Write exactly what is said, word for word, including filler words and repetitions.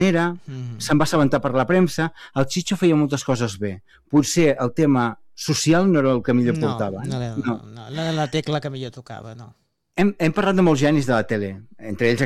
manera, Mhm. se'n va assabentar per la premsa, el Chicho feia moltes coses bé. Potser el tema social no era el que millor No, portava. no, Eh? no, no, no era la tecla que millor tocava, no. Hem, hem parlat de molts genis de la tele, entre ells